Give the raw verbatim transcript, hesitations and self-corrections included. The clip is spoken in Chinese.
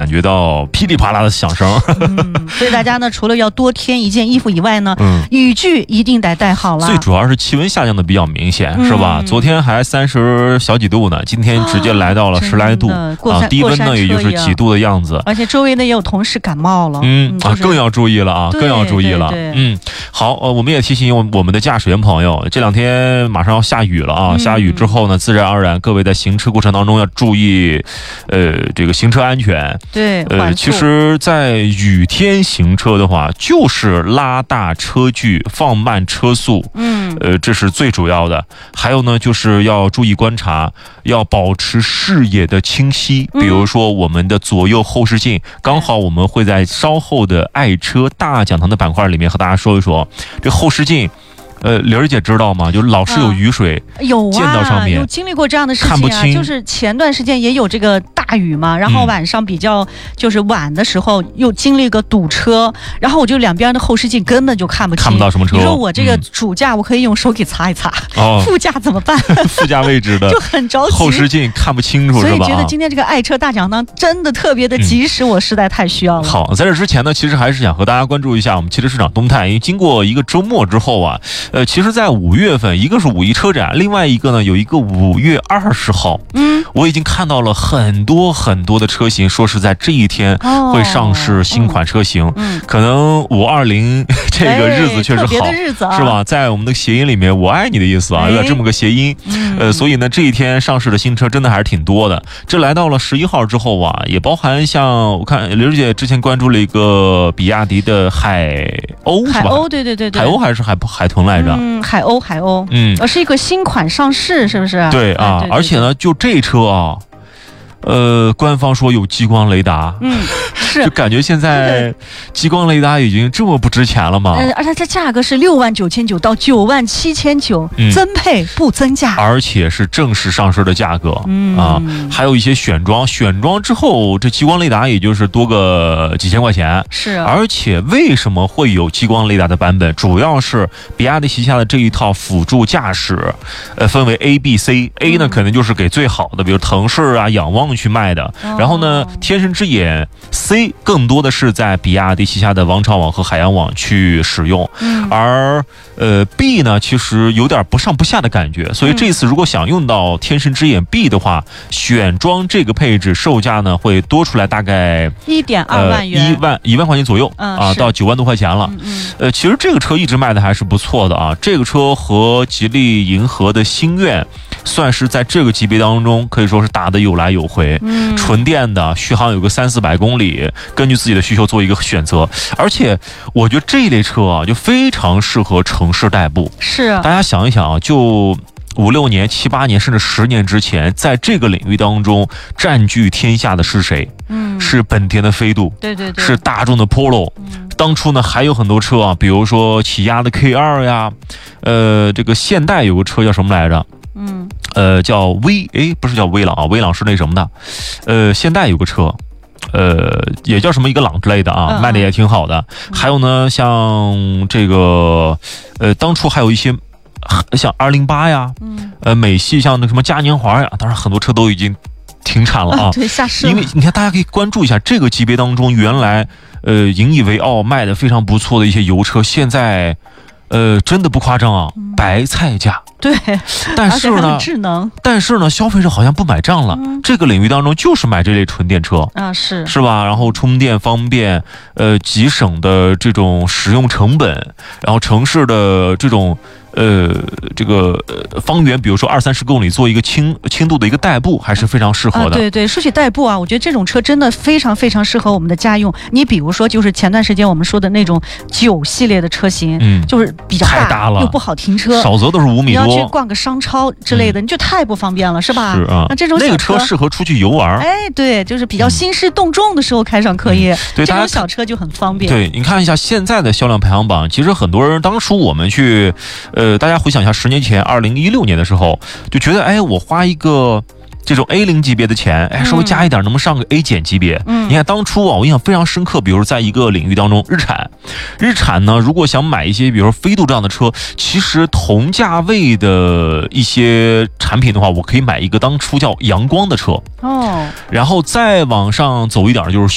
感觉到噼里啪啦的响声。 嗯，所以大家呢，除了要多添一件衣服以外呢， 嗯， 雨具一定得带好了。 最主要是气温下降的比较明显，嗯、是吧？昨天还三十小几度呢，今天直接来到了十来度、 啊、 啊，低温呢也就是几度的样子。 而且周围呢也有同事感冒了， 嗯、就是、啊，更要注意了啊，更要注意了。 对对对嗯，好，呃，我们也提醒我们的驾驶员朋友，这两天马上要下雨了啊，嗯、下雨之后呢，自然而然各位在行车过程当中要注意，呃，这个行车安全。 对， 呃，其实，在雨天行车的话，就是拉大车距，放慢车速， 嗯， 呃，这是最主要的。还有呢，就是要注意观察，要保持视野的清晰。比如说，我们的左右后视镜，刚好我们会在稍后的爱车大讲堂的板块里面和大家说一说这后视镜。呃，玲儿姐知道吗？就老是有雨水、 啊、有啊， 溅到上面， 有经历过这样的事情啊。 看不清， 就是前段时间也有这个大雨嘛，然后晚上比较就是晚的时候又经历个堵车，然后我就两边的后视镜根本就看不清， 看不到什么车。 你说我这个主驾我可以用手给擦一擦， 哦、 副驾怎么办？ 副驾位置的就很着急， 后视镜看不清楚， 所以觉得今天这个爱车大讲堂真的特别的及时，嗯、我实在太需要了。 好，在这之前呢，其实还是想和大家关注一下我们汽车市场动态，因为经过一个周末之后啊，呃，其实在五月份，一个是五一车展，另外一个呢有一个五月二十号， 嗯， 我已经看到了很多很多的车型，说是在这一天会上市新款车型， 哦、嗯， 可能五二零这个日子确实好， 哎、特别的日子啊， 是吧？在我们的谐音里面，我爱你的意思啊，有点这么个谐音， 嗯、 呃，所以呢，这一天上市的新车真的还是挺多的。这来到了十一号之后啊，也包含像我看刘姐之前关注了一个比亚迪的海鸥，是吧？ 海鸥，对对对对， 海鸥还是海海豚来着？ 嗯，海鸥。海鸥， 嗯， 呃，是一个新款上市，是不是？ 对啊， 对对对， 而且呢，就这车啊，呃，官方说有激光雷达， 嗯，是， 就感觉现在激光雷达已经这么不值钱了吗？ 呃，而且它价格是六万九千九到九万七千九，增配不增价， 而且是正式上市的价格， 嗯啊，还有一些选装，选装之后这激光雷达也就是多个几千块钱， 是， 而且为什么会有激光雷达的版本？主要是比亚迪旗下的这一套辅助驾驶，呃，分为 A、B、C，A 呢、嗯、可能就是给最好的，比如腾势啊、仰望去卖的， 哦、 然后呢，天神之眼 C 更多的是在比亚迪旗下的王朝网和海洋网去使用， 嗯、 而呃 B 呢，其实有点不上不下的感觉，所以这次如果想用到天神之眼 B 的话，选装这个配置售价呢会多出来大概一点二万元， 一、呃、万一万块钱左右、 嗯、 啊，到九万多块钱了。 嗯嗯呃，其实这个车一直卖的还是不错的啊，这个车和吉利银河的星愿算是在这个级别当中可以说是打得有来有回， 嗯， 纯电的，续航有个三四百公里，根据自己的需求做一个选择。而且我觉得这一类车啊，就非常适合城市代步。 是， 大家想一想啊，就五六年、七八年甚至十年之前，在这个领域当中占据天下的是谁？ 嗯， 是本田的飞度， 对对对， 是大众的 Polo。 嗯， 当初呢还有很多车啊，比如说起亚的 K 二 呀，呃，这个现代有个车叫什么来着？ 嗯， 呃，叫威，哎，不是叫威朗啊，威朗是那什么的，呃，现代有个车。呃，也叫什么一个朗之类的啊， 嗯、 卖的也挺好的。 嗯、 还有呢，像这个，呃，当初还有一些像二零八呀， 嗯， 呃，美系像那什么嘉年华呀，当然很多车都已经停产了啊， 啊对，下市了。 因为你看，大家可以关注一下这个级别当中，原来呃引以为傲、卖的非常不错的一些油车，现在呃真的不夸张啊，嗯、白菜价。 对， 但是呢， 智能， 但是呢，消费者好像不买账了。 嗯、 这个领域当中就是买这类纯电车啊，是是吧？然后充电方便，呃，极省的这种使用成本，然后城市的这种呃这个呃方圆，比如说二三十公里，做一个轻轻度的一个代步，还是非常适合的。 啊、对对，说起代步啊，我觉得这种车真的非常非常适合我们的家用。你比如说，就是前段时间我们说的那种九系列的车型， 嗯， 就是比较大， 太大了， 又不好停车， 少则都是五米多。 你要去逛个商超之类的，嗯、你就太不方便了，是吧？ 是啊， 那这种小那个车适合出去游玩。 哎，对，就是比较兴师动众的时候开上可以，嗯、 对， 这种小车就很方便。 对，你看一下现在的销量排行榜，其实很多人当初我们去，呃，大家回想一下，十年前，二零一六年的时候，就觉得，哎，我花一个这种 A 零级别的钱，哎，稍微加一点，能不能上个 A 减级别？嗯，你看当初啊，我印象非常深刻，比如在一个领域当中，日产，日产呢，如果想买一些，比如说飞度这样的车，其实同价位的一些产品的话，我可以买一个当初叫阳光的车。 哦， 然后再往上走一点就是